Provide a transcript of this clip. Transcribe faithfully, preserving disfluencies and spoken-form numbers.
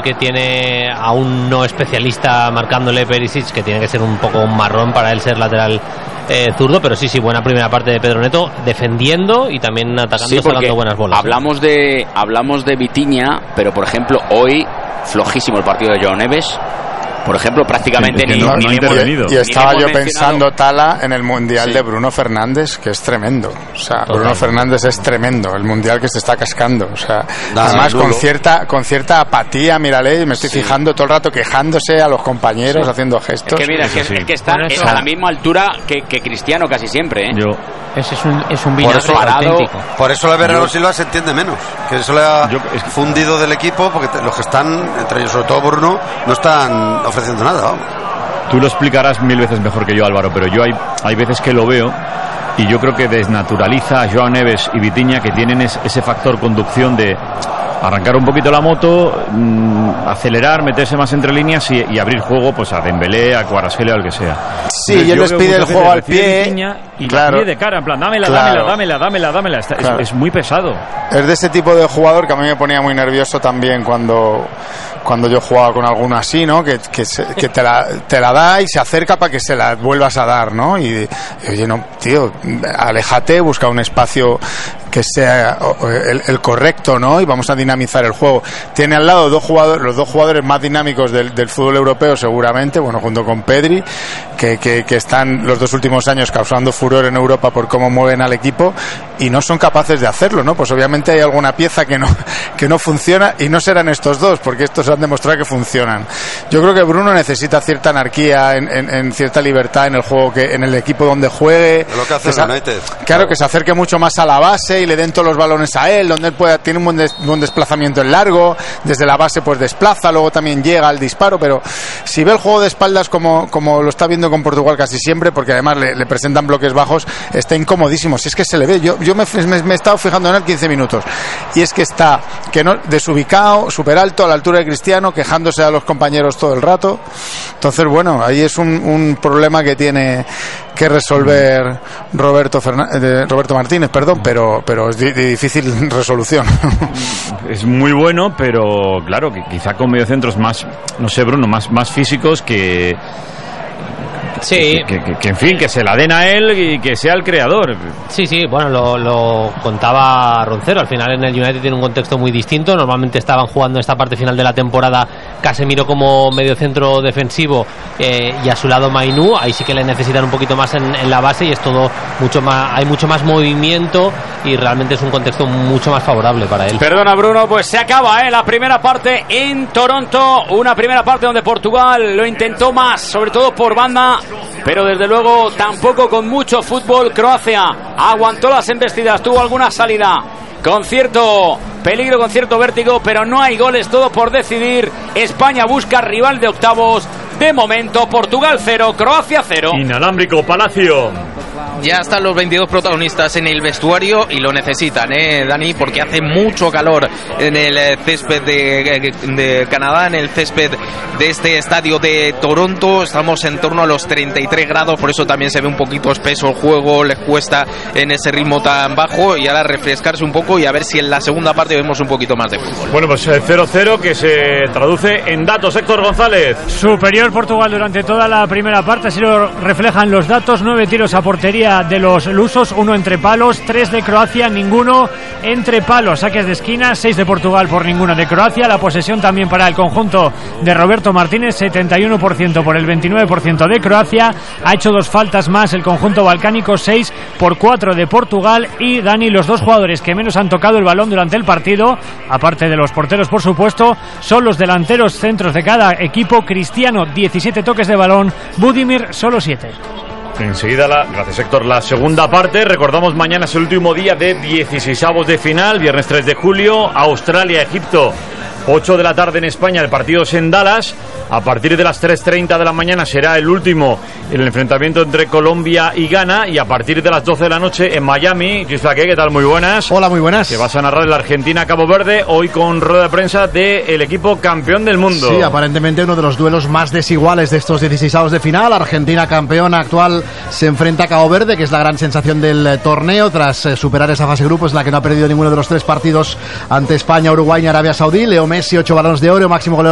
que tiene a un no especialista marcándole Perisic, que tiene que ser un poco un marrón para él ser lateral eh, zurdo, pero sí, sí, buena primera parte de Pedro Neto, defendiendo y también atacando, sí, sacando buenas bolas. Hablamos ¿eh? de hablamos de Vitinha, pero por ejemplo hoy flojísimo el partido de Joao Neves. Por ejemplo, prácticamente sí, ni, no, ni no le intervenido. Y estaba yo pensando, Tala, en el Mundial sí. de Bruno Fernández, que es tremendo. O sea, Total. Bruno Fernández es tremendo, el Mundial que se está cascando. O sea, Nada, además con cierta con cierta apatía, mírale, me estoy sí. fijando todo el rato quejándose a los compañeros, sí. haciendo gestos. Es que mira, es que, sí. es que está eso, a la misma altura que, que Cristiano casi siempre, ¿eh? Yo Ese es un, es un vinagre por eso, auténtico. Por eso la Bernardo Silva se entiende menos, que eso le ha yo, es que... fundido del equipo, porque te, los que están, entre ellos sobre todo Bruno, no están ofreciendo nada, vamos. Tú lo explicarás mil veces mejor que yo, Álvaro, pero yo hay, hay veces que lo veo y yo creo que desnaturaliza a Joao Neves y Vitinha, que tienen es, ese factor conducción de arrancar un poquito la moto, mmm, acelerar, meterse más entre líneas y, y abrir juego pues a Dembélé, a Kvaratskhelia o al que sea. Sí, y él les pide el juego al pie y claro, la pie de cara, en plan, dámela, claro. dámela, dámela, dámela, dámela. Está, claro. es, es muy pesado. Es de ese tipo de jugador que a mí me ponía muy nervioso también cuando cuando yo jugaba con alguno así, ¿no? Que, que, se, que te, la, te la da y se acerca para que se la vuelvas a dar, ¿no? Y, y oye, no, tío, aléjate, busca un espacio que sea el, el correcto, ¿no? Y vamos a dinamizar el juego. Tiene al lado dos jugadores, los dos jugadores más dinámicos del, del fútbol europeo, seguramente, bueno, junto con Pedri, que, que, que están los dos últimos años causando furor en Europa por cómo mueven al equipo y no son capaces de hacerlo, ¿no? Pues obviamente hay alguna pieza que no, que no funciona y no serán estos dos, porque estos han demostrado que funcionan. Yo creo que Bruno necesita cierta anarquía, en, en, en cierta libertad en el juego, que en el equipo donde juegue. Lo que hace que el United. Claro, claro, que se acerque mucho más a la base y le den todos los balones a él, donde él pueda, tiene un buen, des, buen desplazamiento en largo, desde la base pues desplaza, luego también llega al disparo, pero si ve el juego de espaldas como, como lo está viendo con Portugal casi siempre, porque además le, le presentan bloques bajos, está incomodísimo. Si es que se le ve, yo, yo me, me, me he estado fijando en él quince minutos y es que está que no, desubicado, súper alto, a la altura de Cristiano, quejándose a los compañeros todo el rato. Entonces, bueno, ahí es un, un problema que tiene que resolver Roberto Fernández, Roberto Martínez, perdón, pero pero es de, de difícil resolución. Es muy bueno, pero claro, que quizá con mediocentros más, no sé, Bruno, más, más físicos que... Sí. Que, que, que, en fin, que se la den a él y que sea el creador. Sí, sí, bueno, lo, lo contaba Roncero. Al final en el United tiene un contexto muy distinto. Normalmente estaban jugando en esta parte final de la temporada Casemiro como mediocentro defensivo eh, y a su lado Mainú. Ahí sí que le necesitan un poquito más en, en la base y es todo mucho más, hay mucho más movimiento y realmente es un contexto mucho más favorable para él. Perdona, Bruno, pues se acaba ¿eh? la primera parte en Toronto. Una primera parte donde Portugal lo intentó más, sobre todo por banda, pero desde luego tampoco con mucho fútbol. Croacia aguantó las embestidas, tuvo alguna salida con cierto peligro, con cierto vértigo, pero no hay goles, todo por decidir. España busca rival de octavos. De momento, Portugal cero, Croacia cero. Inalámbrico Palacio. Ya están los veintidós protagonistas en el vestuario y lo necesitan, ¿eh, Dani? Porque hace mucho calor en el césped de, de Canadá, en el césped de este estadio de Toronto. Estamos en torno a los treinta y tres grados, por eso también se ve un poquito espeso el juego, les cuesta en ese ritmo tan bajo, y ahora refrescarse un poco y a ver si en la segunda parte vemos un poquito más de fútbol. Bueno, pues cero cero que se traduce en datos. Héctor González. Superior Portugal durante toda la primera parte, así lo reflejan los datos. Nueve tiros a portería de los lusos, uno entre palos, tres de Croacia, ninguno entre palos. Saques de esquina, seis de Portugal por ninguno de Croacia. La posesión también para el conjunto de Roberto Martínez, setenta y uno por ciento por el veintinueve por ciento de Croacia. Ha hecho dos faltas más el conjunto balcánico, seis por cuatro de Portugal. Y Dani, los dos jugadores que menos han tocado el balón durante el partido, aparte de los porteros por supuesto, son los delanteros centros de cada equipo. Cristiano, diecisiete toques de balón, Budimir solo siete. Enseguida, la, gracias Héctor, la segunda parte. Recordamos, mañana es el último día de dieciseisavos de final, viernes tres de julio, Australia, Egipto, ocho de la tarde en España, el partido es en Dallas. A partir de las tres treinta de la mañana será el último, el enfrentamiento entre Colombia y Ghana, y a partir de las doce de la noche en Miami. Gislaque, ¿qué tal? Muy buenas. Hola, muy buenas. Que vas a narrar la Argentina-Cabo Verde, hoy con rueda de prensa del equipo campeón del mundo. Sí, aparentemente uno de los duelos más desiguales de estos dieciseisavos de final. Argentina, campeona actual, se enfrenta a Cabo Verde, que es la gran sensación del torneo, tras eh, superar esa fase grupos en la que no ha perdido ninguno de los tres partidos ante España, Uruguay y Arabia Saudí. Leo Messi, ocho balones de oro, máximo goleador